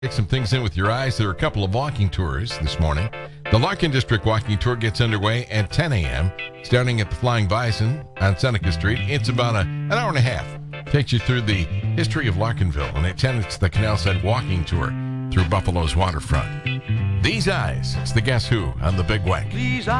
Take some things in with your eyes. There are a couple of walking tours this morning. The Larkin District walking tour gets underway at 10 a.m., starting at the Flying Bison on Seneca Street. It's about an hour and a half. Takes you through the history of Larkinville, and at 10, it's the Canal Side walking tour through Buffalo's waterfront. These Eyes, it's the Guess Who on the Big Weck. These